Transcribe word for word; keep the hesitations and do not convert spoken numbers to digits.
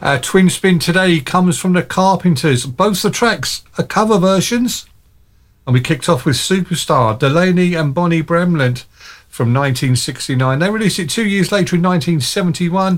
Our twin spin today comes from the Carpenters. Both the tracks are cover versions. And we kicked off with Superstar, Delaney and Bonnie Bramlett from nineteen sixty-nine. They released it two years later in nineteen seventy-one.